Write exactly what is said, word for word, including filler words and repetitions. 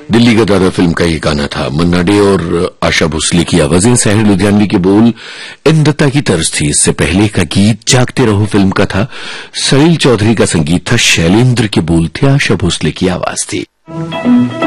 दिल्ली का दादा फिल्म का ये गाना था। मन्ना डे और आशा भोसले की आवाजें, साहिर लुधियानवी के बोल, एन दत्ता की तर्ज थी। इससे पहले का गीत जागते रहो फिल्म का था। सलील चौधरी का संगीत था, शैलेंद्र के बोल थे, आशा भोसले की आवाज थी।